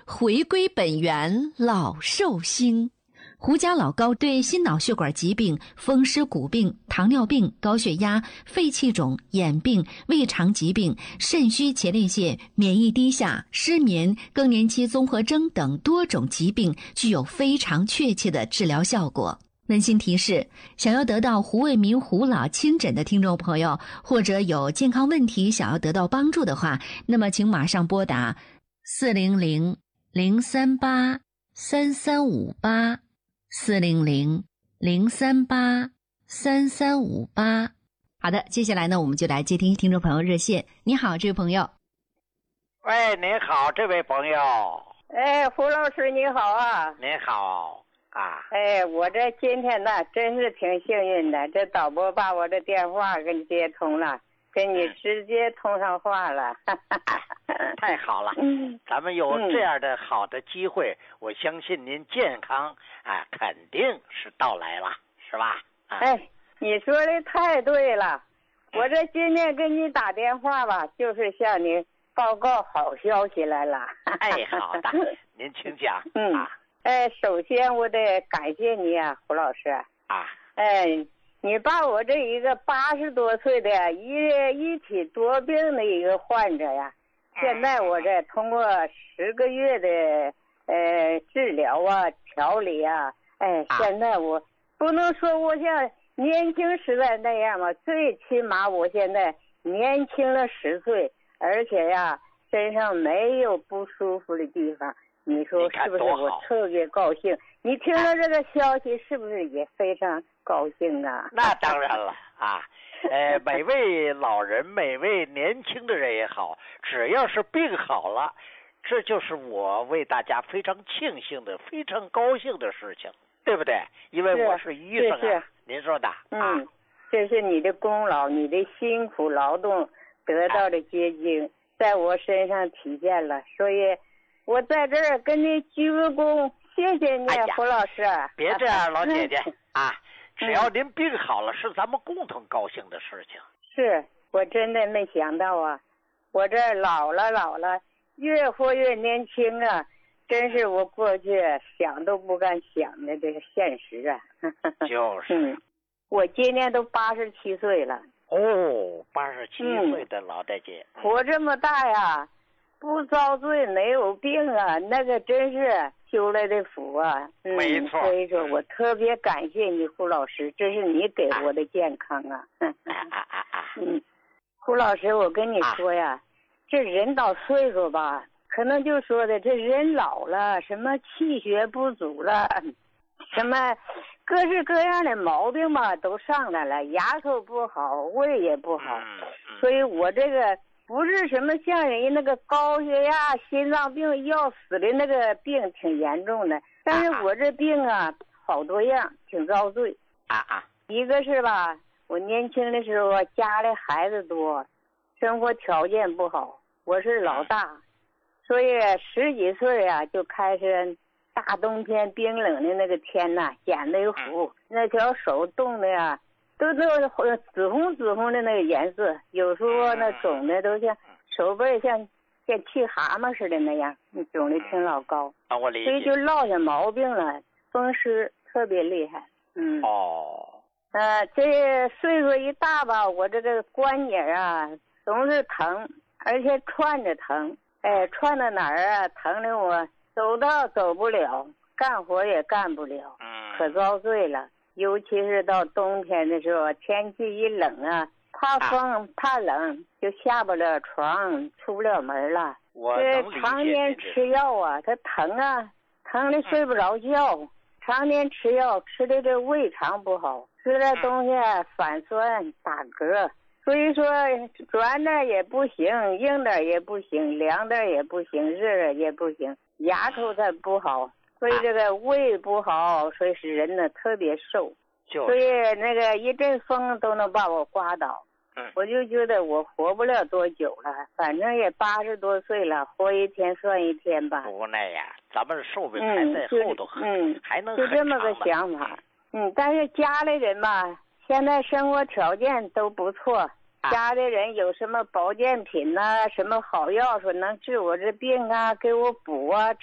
回归本源，老寿星。胡家老高对心脑血管疾病、风湿骨病、糖尿病、高血压、肺气肿、眼病、胃肠疾病、肾虚前列腺、免疫低下、失眠、更年期综合征等多种疾病具有非常确切的治疗效果。温馨提示：想要得到胡卫民胡老亲诊的听众朋友，或者有健康问题想要得到帮助的话，那么请马上拨打400-038-3358，400-038-3358。好的，接下来呢，我们就来接听听众朋友热线。你好，这位朋友。 喂，您好，这位朋友。 哎，胡老师你好啊。 您好啊。 哎，我这今天呢真是挺幸运的，这导播把我的电话给你接通了，跟你直接通上话了。 太好了，咱们有这样的好的机会，我相信您健康啊，肯定是到来了，是吧？ 哎，你说的太对了，我这今天给你打电话吧，就是向你报告好消息来了。 哎，好的，您请讲。 首先我得感谢你啊，胡老师啊。 你把我这一个80多岁的一体多病的一个患者呀，现在我这通过10个月的治疗啊调理啊，现在我不能说我像年轻时代那样嘛，最起码我现在年轻了10岁，而且呀身上没有不舒服的地方。你说是不是？我特别高兴。你听了这个消息，是不是也非常高兴啊？ 那当然了啊！每位老人，每位年轻的人也好，只要是病好了，这就是我为大家非常庆幸的、非常高兴的事情，对不对？因为我是医生啊，您说的。 这是你的功劳，你的辛苦劳动得到的结晶，在我身上体现了，所以。我在这儿跟你鞠个躬，谢谢你，胡老师。 别这样，老姐姐啊！只要您病好了，是咱们共同高兴的事情。 是我真的没想到啊，我这老了，越活越年轻啊！真是我过去想都不敢想的这个现实啊。 就是。 我今年都87岁了。 哦，87岁的老大姐。 活这么大呀。不遭罪没有病啊，那个真是修来的福啊。 没错。 所以说我特别感谢你，胡老师，这是你给我的健康啊。胡老师，我跟你说呀，这人到岁数吧，可能就说的这人老了，什么气血不足了，什么各式各样的毛病吧都上来了，牙口不好，胃也不好，所以我这个。不是什么像人家那个高血压、心脏病要死的那个病挺严重的，但是我这病啊好多样，挺遭罪。一个是吧，我年轻的时候家里孩子多，生活条件不好，我是老大，所以10几岁啊就开始大冬天冰冷的那个天呐，眼泪糊，那条手冻的呀。都紫红的那个颜色，有时候那肿的都像手背像气蛤蟆似的那样，肿的挺老高。 我理解。 所以就落下毛病了，风湿特别厉害。这岁数一大吧，我这个关节啊总是疼，而且串着疼。串到哪儿啊，疼的我走不了，干活也干不了，可遭罪了。尤其是到冬天的时候，天气一冷啊，怕风怕冷，就下不了床，出不了门了。这常年吃药啊，它疼啊，疼的睡不着觉。常年吃药，吃的这胃肠不好，吃的东西反酸打嗝。所以说软的也不行，硬的也不行，凉的也不行，热的也不行，牙口它不好。所以这个胃不好，所以使人呢特别瘦，所以那个一阵风都能把我刮倒。我就觉得我活不了多久了，反正也80多岁了，活一天算一天吧。 无奈呀，咱们寿命还在后头，还能就这么个想法。但是家里人吧，现在生活条件都不错，家里人有什么保健品呐，什么好药说能治我这病啊，给我补啊。